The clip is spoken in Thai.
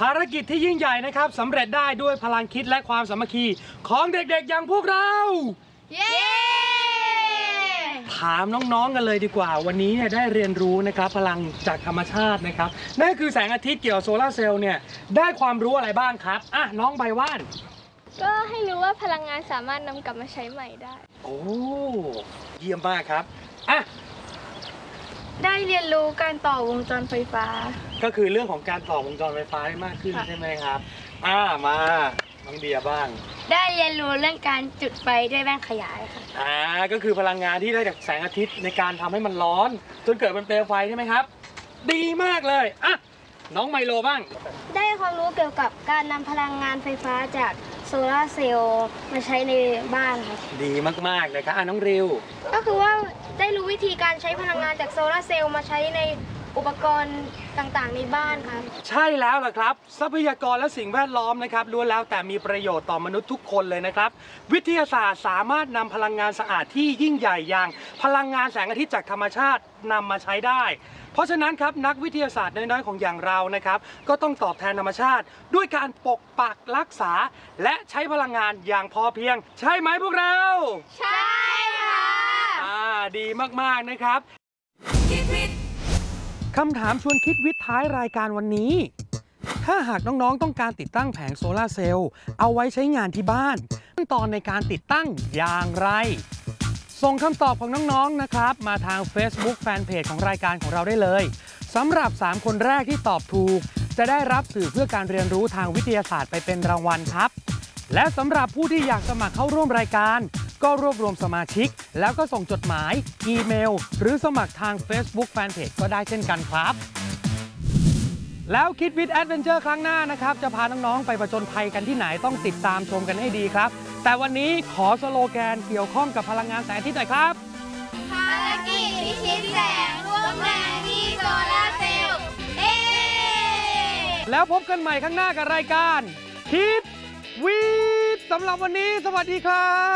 ารกิจที่ยิ่งใหญ่นะครับสำเร็จได้ด้วยพลังคิดและความสามัคคีของเด็กๆอย่างพวกเราเย้ถามน้องๆกันเลยดีกว่าวันนี้เนี่ยได้เรียนรู้นะครับพลังจากธรรมชาตินะครับนั่นคือแสงอาทิตย์เกี่ยวกับโซลาร์เซลล์เนี่ยได้ความรู้อะไรบ้างครับน้องใบว่านก็ให้รู้ว่าพลังงานสามารถนำกลับมาใช้ใหม่ได้โอ้เยี่ยมมากครับได้เรียนรู้การต่อวงจรไฟฟ้าก็คือเรื่องของการต่อวงจรไฟฟ้าให้มากขึ้นใช่ไหมครับมาน้องเดียบ้างได้เรียนรู้เรื่องการจุดไฟด้วยแว่นขยายค่ะก็คือพลังงานที่ได้จากแสงอาทิตย์ในการทำให้มันร้อนจนเกิดเป็นเปลวไฟใช่ไหมครับดีมากเลยน้องไมโลบ้างได้ความรู้เกี่ยวกับการนำพลังงานไฟฟ้าจากโซลาร์เซลล์มาใช้ในบ้านครับดีมากๆเลยครับน้องริวก็คือว่าได้รู้วิธีการใช้พลังงานจากโซลาร์เซลล์มาใช้ในอุปกรณ์ต่างๆในบ้านครับใช่แล้วล่ะครับทรัพยากรและสิ่งแวดล้อมนะครับล้วนแล้วแต่มีประโยชน์ต่อมนุษย์ทุกคนเลยนะครับวิทยาศาสตร์สามารถนำพลังงานสะอาดที่ยิ่งใหญ่อย่างพลังงานแสงอาทิตย์จากธรรมชาตินำมาใช้ได้เพราะฉะนั้นครับนักวิทยาศาสตร์น้อยๆของอย่างเรานะครับก็ต้องตอบแทนธรรมชาติด้วยการปกปักรักษาและใช้พลังงานอย่างพอเพียงใช่ไหมพวกเราใช่ค่ะดีมากๆนะครับคำถามชวนคิดวิทย์ท้ายรายการวันนี้ถ้าหากน้องๆต้องการติดตั้งแผงโซลาร์เซลล์เอาไว้ใช้งานที่บ้านขั้นตอนในการติดตั้งอย่างไรส่งคำตอบของน้องๆนะครับมาทาง Facebook Fanpage ของรายการของเราได้เลยสำหรับ3คนแรกที่ตอบถูกจะได้รับสื่อเพื่อการเรียนรู้ทางวิทยาศาสตร์ไปเป็นรางวัลครับและสำหรับผู้ที่อยากสมัครเข้าร่วมรายการก็รวบรวมสมาชิกแล้วก็ส่งจดหมายอีเมลหรือสมัครทาง Facebook Fanpage ก็ได้เช่นกันครับแล้วคิดวิทย์แอดเวนเจอร์ครั้งหน้านะครับจะพาน้องๆไปผจญภัยกันที่ไหนต้องติดตามชมกันให้ดีครับแต่วันนี้ขอสโลแกนเกี่ยวข้องกับพลังงานแสงอาทิตย์หน่อยครับภารกิจพิชิตแสงร่วมแรงที่โซลาร์เซลล์แล้วพบกันใหม่ข้างหน้ากับรายการคิดวิทย์สำหรับวันนี้สวัสดีครับ